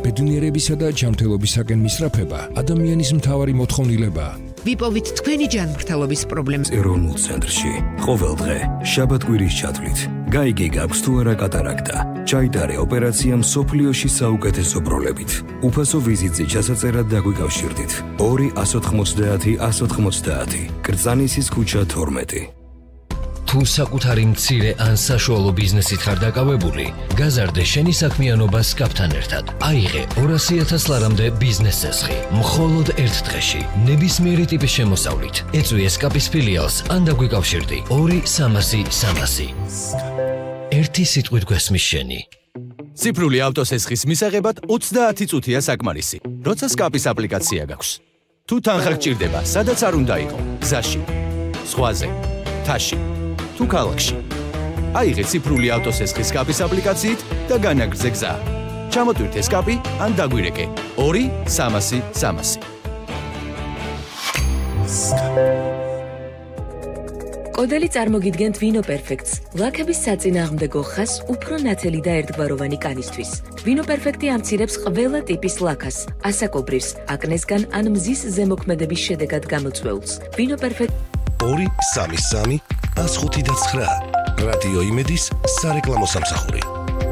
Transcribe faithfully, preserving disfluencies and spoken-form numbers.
ბედნიერებისა და ჯანმრთელობისაკენ მისწრაფება ადამიანის მთავარი მოთხოვნილებაა. ვიპოვით თქვენი ჯანმრთელობის პრობლემებს ეროვნულ ცენტრში ყოველ დღე შაბათ-კვირის ჩათვლით. გაიგე გაქვს თუ არა კატარაქტა. ჩაიტარე ოპერაცია მსოფლიოში საუკეთესო ბროლებით. უფასო ვიზიტზე ჩასაწერად დაგვიკავშირდით. ორი ათას ოცდაათი ათას ოცდაათი. კრწანისის ქუჩა თორმეტი. თუ საკუთარი მცირე ან საშუალო ბიზნესით ხარ დაკავებული, გაზარდე შენი საქმიანობა სკაპთან ერთად. აიღე ორასი ათას ლარამდე ბიზნეს წესხი, მხოლოდ ერთ დღეში, ნებისმიერი ტიპის შემოსავლით. ეწვი სკაპის ფილიალს ან დაგვიკავშირდი ორი სამასი სამასი. ერთი სიტყვით გვესმის შენი. ციფრული ავტოსესხის მისაღებად ოცდაათი წუთია საკმარისი, როცა სკაპის აპლიკაცია გაქვს. თუ თანხა გჭირდება, სადაც არ უნდა იყო, გზაში, ზღვაზე, მთაში. თუ ქალაქში. აიღე ციფრული ავტოსესხის სკაპის აპლიკაციით და განაგრძე გზა. ჩამოტვირთე სკაპი ან დაგვირეკე ორი სამასი სამასი. კოდელი წარმოგიდგენთ ვინო პერფექტს, ლაქების საწინააღმდეგო ხაზს უფრო ნათელი და ერთგვაროვანი კანისთვის. ვინო პერფექტი ამცირებს ყველა ტიპის ლაქას, ასაკობრივს, აკნესგან ან მზის ზემოქმედების შედეგად გამოწვეულს. ვინო პერფექტ ორი სამი სამი ას ხუთი და ცხრა. რადიო იმედის სარეკლამო სამსახური.